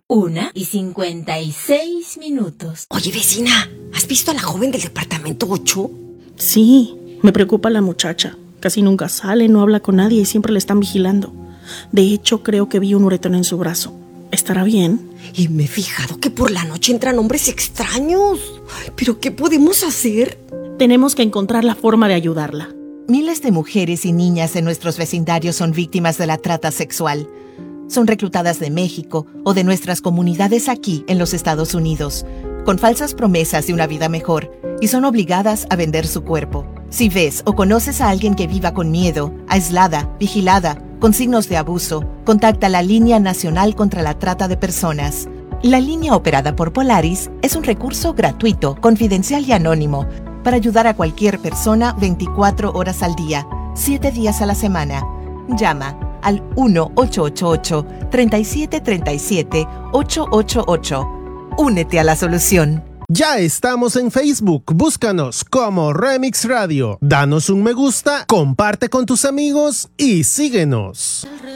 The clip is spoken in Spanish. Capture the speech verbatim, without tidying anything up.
Una y cincuenta y seis minutos. Oye, vecina, ¿has visto a la joven del departamento ocho? Sí, me preocupa la muchacha. Casi nunca sale, no habla con nadie y siempre le están vigilando. De hecho, creo que vi un uretón en su brazo. ¿Estará bien? Y me he fijado que por la noche entran hombres extraños. ¿Pero qué podemos hacer? Tenemos que encontrar la forma de ayudarla. Miles de mujeres y niñas en nuestros vecindarios son víctimas de la trata sexual. Son reclutadas de México o de nuestras comunidades aquí en los Estados Unidos, con falsas promesas de una vida mejor, y son obligadas a vender su cuerpo. Si ves o conoces a alguien que viva con miedo, aislada, vigilada, con signos de abuso, contacta la Línea Nacional contra la Trata de Personas. La línea operada por Polaris es un recurso gratuito, confidencial y anónimo para ayudar a cualquier persona veinticuatro horas al día, siete días a la semana. Llama al uno ocho ocho ocho, tres siete tres siete, ocho ocho ocho. Únete a la solución. Ya estamos en Facebook, búscanos como Remix Radio. Danos un me gusta, comparte con tus amigos y síguenos.